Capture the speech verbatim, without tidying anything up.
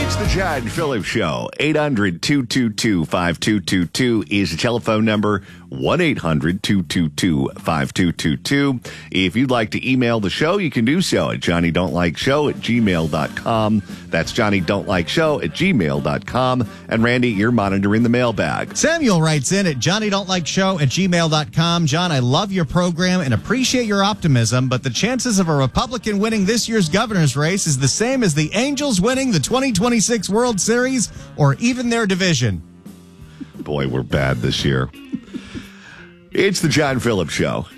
It's the John Phillips Show. eight hundred, two two two, five two two two is the telephone number. one eight hundred, two two two, five two two two. If you'd like to email the show, you can do so at johnny don't like show at gmail dot com. That's johnny don't like show at gmail dot com. And Randy, you're monitoring the mailbag. Samuel writes in at johnny don't like show at gmail dot com. John, I love your program and appreciate your optimism, but the chances of a Republican winning this year's governor's race is the same as the Angels winning the twenty twenty-six World Series or even their division. Boy, we're bad this year. It's the John Phillips Show.